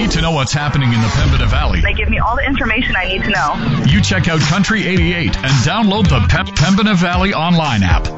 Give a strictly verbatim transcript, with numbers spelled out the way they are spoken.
need to know what's happening in the Pembina Valley, They give me all the information I need to know. you check out Country eighty-eight and download the Pem- Pembina Valley online app.